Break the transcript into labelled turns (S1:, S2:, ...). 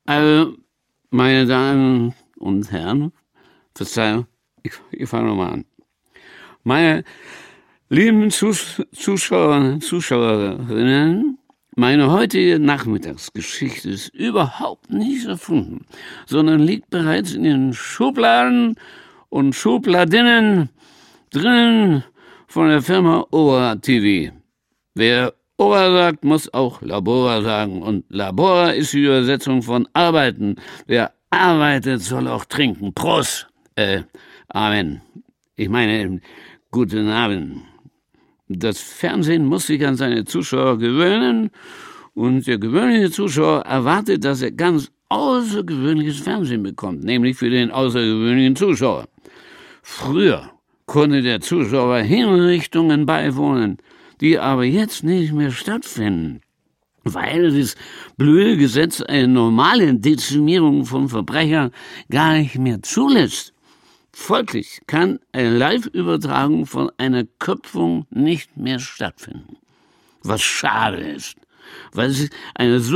S1: Also, meine Damen und Herren, Verzeihung, ich fange nochmal an. Meine lieben Zuschauer, Zuschauerinnen, meine heutige Nachmittagsgeschichte ist überhaupt nicht erfunden, sondern liegt bereits in den Schubladen und Schubladinnen drinnen von der Firma Ora TV. Wer Ora sagt, muss auch Labora sagen. Und Labora ist die Übersetzung von arbeiten. Wer arbeitet, soll auch trinken. Prost! Amen. Ich meine, guten Abend. Das Fernsehen muss sich an seine Zuschauer gewöhnen. Und der gewöhnliche Zuschauer erwartet, dass er ganz außergewöhnliches Fernsehen bekommt. Nämlich für den außergewöhnlichen Zuschauer. Früher konnte der Zuschauer Hinrichtungen beiwohnen, die aber jetzt nicht mehr stattfinden, weil das blöde Gesetz eine normale Dezimierung von Verbrechern gar nicht mehr zulässt. Folglich kann eine Live-Übertragung von einer Köpfung nicht mehr stattfinden. Was schade ist, weil es eine so